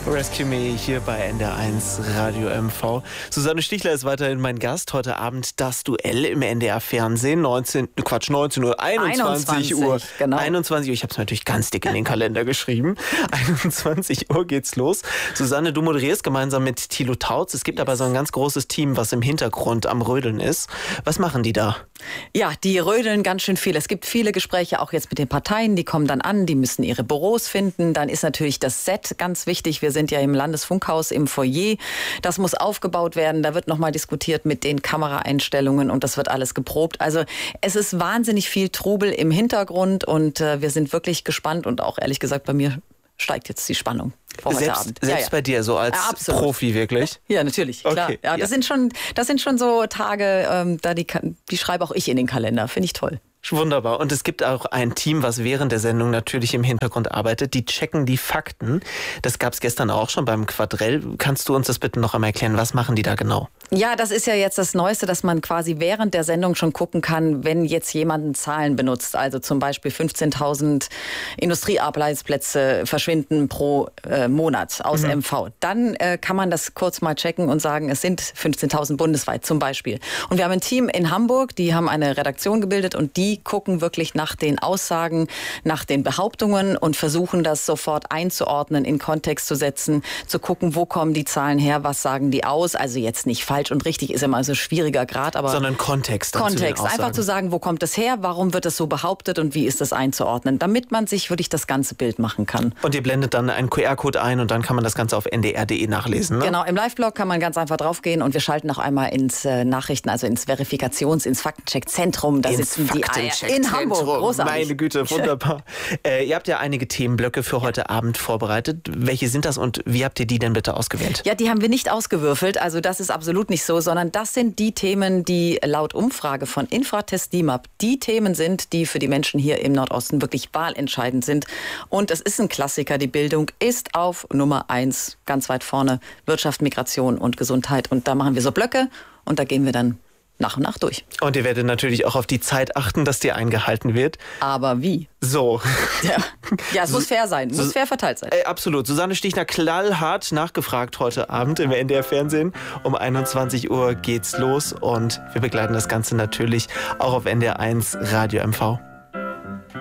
Rescue Me hier bei NDR1 Radio MV. Susanne Stichler ist weiterhin mein Gast. Heute Abend das Duell im NDR-Fernsehen. 19 Uhr, 21 Uhr. Genau. 21 Uhr, ich habe es natürlich ganz dick in den Kalender geschrieben. 21 Uhr geht's los. Susanne, du moderierst gemeinsam mit Thilo Tautz. Es gibt aber so ein ganz großes Team, was im Hintergrund am Rödeln ist. Was machen die da? Ja, die rödeln ganz schön viel. Es gibt viele Gespräche auch jetzt mit den Parteien. Die kommen dann an, die müssen ihre Büros finden. Dann ist natürlich das Set ganz wichtig. Wir sind ja im Landesfunkhaus im Foyer. Das muss aufgebaut werden. Da wird nochmal diskutiert mit den Kameraeinstellungen und das wird alles geprobt. Also es ist wahnsinnig viel Trubel im Hintergrund und wir sind wirklich gespannt und auch ehrlich gesagt bei mir steigt jetzt die Spannung. Selbst bei dir, so als Profi wirklich? Ja, natürlich, klar. Okay, ja, das sind schon so Tage, die schreibe auch ich in den Kalender. Finde ich toll. Wunderbar. Und es gibt auch ein Team, was während der Sendung natürlich im Hintergrund arbeitet. Die checken die Fakten. Das gab es gestern auch schon beim Quadrell. Kannst du uns das bitte noch einmal erklären? Was machen die da genau? Ja, das ist ja jetzt das Neueste, dass man quasi während der Sendung schon gucken kann, wenn jetzt jemand Zahlen benutzt. Also zum Beispiel 15.000 Industriearbeitsplätze verschwinden pro Monat aus MV. Dann kann man das kurz mal checken und sagen, es sind 15.000 bundesweit zum Beispiel. Und wir haben ein Team in Hamburg, die haben eine Redaktion gebildet und die gucken wirklich nach den Aussagen, nach den Behauptungen und versuchen das sofort einzuordnen, in Kontext zu setzen, zu gucken, wo kommen die Zahlen her, was sagen die aus. Also jetzt nicht falsch und richtig ist immer so ein schwieriger Grad, aber sondern Kontext. Kontext, einfach zu sagen, wo kommt es her, warum wird es so behauptet und wie ist das einzuordnen, damit man sich wirklich das ganze Bild machen kann. Und ihr blendet dann einen QR-Code ein und dann kann man das Ganze auf ndr.de nachlesen, ne? Genau, im Live-Blog kann man ganz einfach draufgehen und wir schalten noch einmal ins Nachrichten, also ins ins Faktencheck-Zentrum. Da sitzen die in Hamburg. Großartig. Meine Güte, wunderbar. Ihr habt ja einige Themenblöcke für heute Abend vorbereitet. Welche sind das und wie habt ihr die denn bitte ausgewählt? Ja, die haben wir nicht ausgewürfelt, also das ist absolut nicht so, sondern das sind die Themen, die laut Umfrage von Infratest DIMAP die Themen sind, die für die Menschen hier im Nordosten wirklich wahlentscheidend sind. Und es ist ein Klassiker, die Bildung ist auf Nummer 1, ganz weit vorne, Wirtschaft, Migration und Gesundheit. Und da machen wir so Blöcke und da gehen wir dann nach und nach durch. Und ihr werdet natürlich auch auf die Zeit achten, dass die eingehalten wird. Aber wie? So. Ja, es muss fair sein, muss fair verteilt sein. Absolut. Susanne Stichler knallhart nachgefragt heute Abend im NDR-Fernsehen. Um 21 Uhr geht's los und wir begleiten das Ganze natürlich auch auf NDR1 Radio MV.